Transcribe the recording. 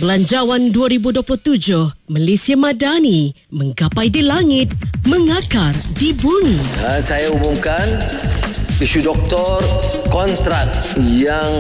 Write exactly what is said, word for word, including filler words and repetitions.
Belanjawan dua ribu dua puluh tujuh, Malaysia Madani menggapai di langit, mengakar di bumi. Uh, saya umumkan isu doktor kontrak yang